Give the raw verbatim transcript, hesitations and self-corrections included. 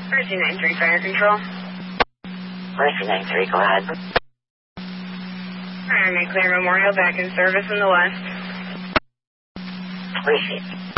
Mercy nine three, Fire Control. Mercy nine three, go ahead. Alright, Clear Memorial back in service in the west. Receive.